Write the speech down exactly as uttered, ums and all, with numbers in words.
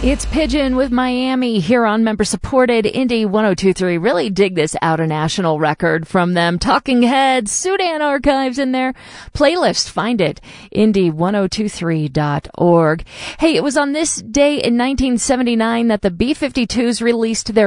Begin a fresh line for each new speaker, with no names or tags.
It's Pigeon with Miami here on member-supported Indie one oh two point three. Really dig this out-of-national record from them. Talking Heads, Sudan Archives in their playlist. Find it, indie one oh two three dot org. Hey, it was on this day in nineteen seventy-nine that the B fifty-twos released their